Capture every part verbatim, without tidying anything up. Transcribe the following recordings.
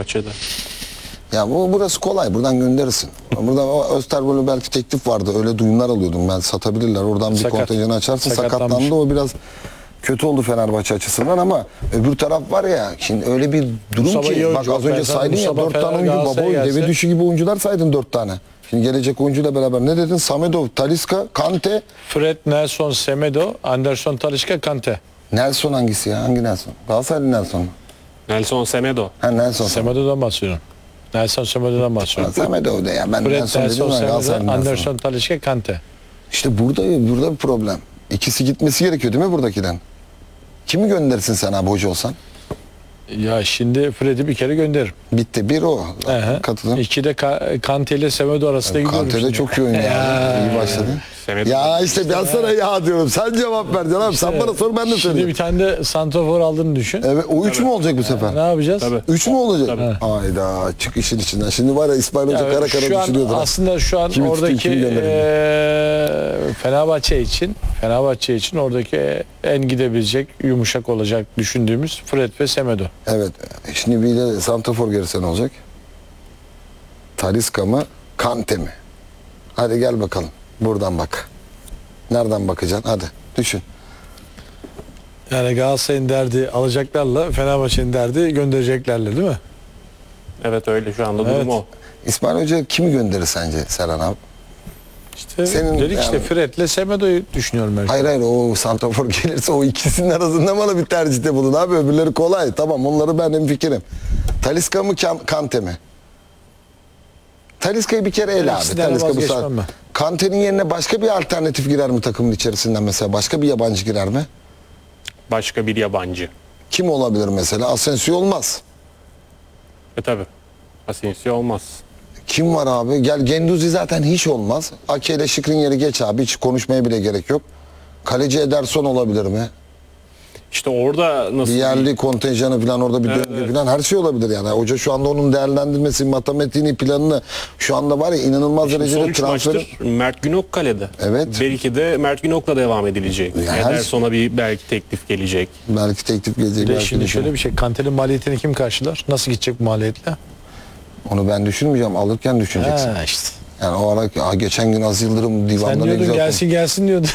Fenerbahçe'de. Ya bu burası kolay. Buradan gönderirsin. Burada Österbol'u belki teklif vardı. Öyle duyumlar alıyordum ben. Satabilirler. Oradan bir Sakat. kontenjanı açarsın. Sakatlanmış. Sakatlandı. O biraz kötü oldu Fenerbahçe açısından ama öbür taraf var ya, şimdi öyle bir durum Mustafa iyi ki oyuncu. bak az Ben önce sana saydın ya Mustafa dört tane Fener oyuncu, Galatasaray'a baba gelse- deve düşü gibi oyuncular saydın dört tane. Şimdi gelecek oyuncuyla beraber ne dedin? Samedov, Talisca, Kante, Fred, Nelson, Semedo, Anderson, Talisca, Kante. Nelson hangisi ya? Hangi Nelson? Galatasaraylı Nelson mu? Nelson Semedo. Ha Nelson. Semedo'dan bahsediyorum. Nelson Semedo'dan bahsediyorum. Samedov de ya. Ben Fred, Nelson dedim Nelson, ama Semedo, Galatasaraylı Nelson. Anderson, Talisca, Kante. İşte burada burada bir problem. İkisi gitmesi gerekiyor değil mi buradakiden? Kimi gönderirsin sen abi hoca olsan? Ya şimdi Fred'i bir kere gönderirim. Bitti. Bir o. Ehe. Katılım. İki de Ka- Kante ile Semedo arasında gidiyorum Kante de şimdi. çok iyi oynuyor. abi. İyi başladı. Semedo. Ya işte ben sana ya diyorum. Sen cevap vereceksin abi. Sen bana sor, ben de Şimdi söyleyeyim. bir tane de santrafor aldığını düşün. Evet, o üç mü olacak bu Ne sefer? yapacağız? Tabii. Üç mü olacak? Tabii. Hayda, çık işin içinden. Şimdi var ya İspanyolca Ya kara kara şu an düşünüyordur. ha. aslında şu an Kimi tutayım, oradaki kimi göndereyim? eee, Fenerbahçe için Fenerbahçe için oradaki en gidebilecek, yumuşak olacak düşündüğümüz Fred ve Semedo. Evet. Şimdi bir de santrafor gelirse ne olacak? Talisca mı? Kante mi? Hadi gel bakalım. Buradan bak. Nereden bakacaksın? Hadi düşün. Yani Galatasaray'ın derdi alacaklarla Fenerbahçe'nin derdi göndereceklerle değil mi? Evet öyle şu anda durum Evet. o. İsmail Hoca kimi gönderir sence Serhan abi? İşte Senin dedik işte yani- Fred'le Semedo'yu düşünüyorum ben. Hayır hayır, o santrafor gelirse o ikisinin arasında bana bir tercihte bulun abi. Öbürleri kolay. Tamam, onları ben hemfikirim. Talisca mı Kan- Kante mi? Talisca'yı bir kere ele abi. İkisinden Talisca bu vazgeçmem saat. ben. Kante'nin yerine başka bir alternatif girer mi takımın içerisinden mesela? Başka bir yabancı girer mi? Başka bir yabancı. Kim olabilir mesela? Asensio olmaz. E tabi. Asensio olmaz. Kim var abi? Gel, Genduzi zaten hiç olmaz. Ake ile Şikrin yeri geç abi. Hiç konuşmaya bile gerek yok. Kaleci Ederson olabilir mi? İşte orada nasıl Bir yerli kontenjanı falan, orada bir Evet, döngü evet. falan, her şey olabilir yani. Hoca şu anda onun değerlendirmesi, matematiğini, planını şu anda var ya inanılmaz Şimdi derecede sonuç transfer. maçtır. Mert Günok kalede. Evet. Belki de Mert Günok'la devam edilecek. Ya her- Ederson'a bir belki teklif gelecek. Belki teklif gelecek. Bir de belki şimdi bir şey. şöyle bir şey, Kante'nin maliyetini kim karşılar? Nasıl gidecek bu maliyetle? Onu ben düşünmeyeceğim. Alırken düşüneceksin. Ha işte. Yani o ara "Aa, geçen gün Az Yıldırım divanda Sen ne diyordun güzel gelsin gelsin diyordun.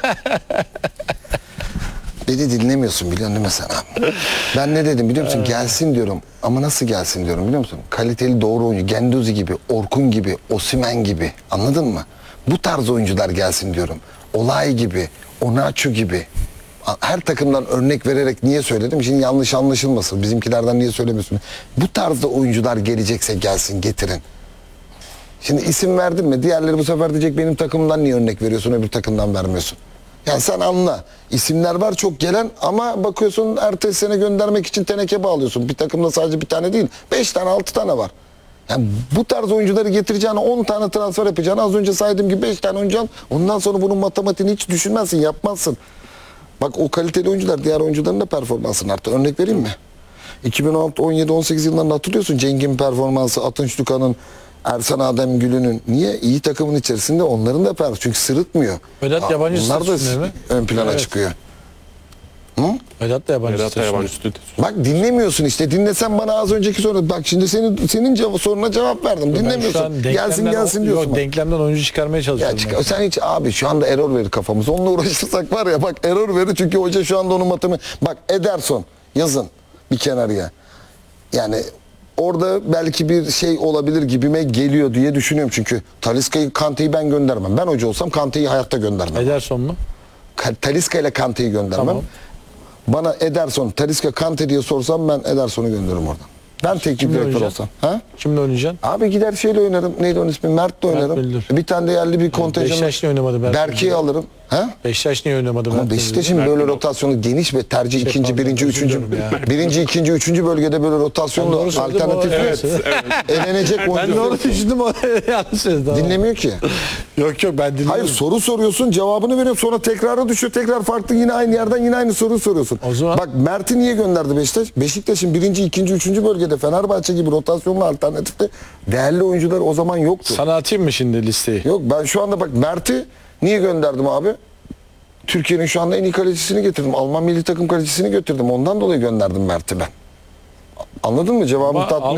Beni dinlemiyorsun, biliyorsun değil mi sen abi? Ben ne dedim biliyor musun? Gelsin diyorum. Ama nasıl gelsin diyorum biliyor musun? Kaliteli doğru oyuncu. Genduzi gibi, Orkun gibi, Osimhen gibi. Anladın mı? Bu tarz oyuncular gelsin diyorum. Olay gibi, Onaçu gibi. Her takımdan örnek vererek niye söyledim? Şimdi yanlış anlaşılmasın. Bizimkilerden niye söylemiyorsun? Bu tarzda oyuncular gelecekse gelsin, getirin. Şimdi isim verdim mi? Diğerleri bu sefer diyecek benim takımdan niye örnek veriyorsun, öbür takımdan vermiyorsun. Yani sen anla. İsimler var çok gelen ama bakıyorsun ertesi sene göndermek için teneke bağlıyorsun. Bir takımda sadece bir tane değil. Beş tane, altı tane var. Yani bu tarz oyuncuları getireceğine on tane transfer yapacağını, az önce saydığım gibi beş tane oyuncu al. Ondan sonra bunun matematiğini hiç düşünmezsin, yapmazsın. Bak o kaliteli oyuncular diğer oyuncuların da performansını arttı. Örnek vereyim mi? iki bin on altı, on yedi, on sekiz yıllarında hatırlıyorsun Cenk'in performansı, Atınç Dukan'ın, Ersan Adem Gül'ünün. Niye? İyi takımın içerisinde onların da performansı. Çünkü sırıtmıyor. Vedat Aa, yabancı Bunlar da statüsünde mi? ön plana Evet. çıkıyor. Vedat da yabancı Vedat da statüsünde. yabancı statüsü. Bak dinlemiyorsun işte. Dinlesen bana az önceki soru. Bak şimdi senin senin cevap, soruna cevap verdim. Ben şu Dinlemiyorsun. an Gelsin denklemden- gelsin diyorsun. Yok bak. denklemden oyuncu çıkarmaya çalışıyorum. Ya çık- ben. sen hiç abi şu anda error verir kafamız. Onunla uğraşırsak var ya, bak error verir çünkü hoca şu anda onun matemi. Bak Ederson yazın bir kenarıya. Yani orada belki bir şey olabilir gibime geliyor diye düşünüyorum çünkü Talisca'yı, Kante'yi ben göndermem. Ben hoca olsam Kante'yi hayatta göndermem. Ederson mu? Ka- Talisca ile Kante'yi göndermem. Tamam. Bana Ederson, Talisca, Kante diye sorsam ben Ederson'u gönderirim oradan. Ben teknik Kimle direktör oynayacaksın? olsam. Ha? Kimle oynayacaksın? Abi gider şeyle oynarım. Neydi onun ismi? Mert'le oynarım. Müldür. Bir tane de yerli bir kontenjan. Beşiktaş niye oynamadı Mert Berke'yi Müldür? alırım. Ha? Beşiktaş niye oynamadı? Ama Mert Beşiktaş'ın Müldür? böyle Mert rotasyonu geniş ve tercih Şey, ikinci, pardon, birinci, özür üçüncü, dilerim ya. birinci, ikinci, üçüncü bölgede böyle Ben rotasyonlu doğru söyledim, alternatif o- evet, elenecek Ben oyuncu. doğru düşündüm o yanlış söyledim. Tamam. Dinlemiyor ki. Yok yok ben dinliyorum. Hayır, soru soruyorsun, cevabını veriyor, sonra tekrara düşüyor, tekrar farklı, yine aynı yerden yine aynı soruyu soruyorsun. O zaman- Bak Mert'i niye gönderdi Beşiktaş? Beşiktaş'ın birinci, ikinci, üçüncü bölgede Fenerbahçe gibi rotasyonlu alternatifte değerli oyuncular o zaman yoktu. Sana atayım mı şimdi listeyi? Yok, ben şu anda bak Mert'i niye gönderdim abi? Türkiye'nin şu anda en iyi kalecisini getirdim. Alman milli takım kalecisini götürdüm. Ondan dolayı gönderdim Mert'i ben. Anladın mı? Cevabı Ama tatmin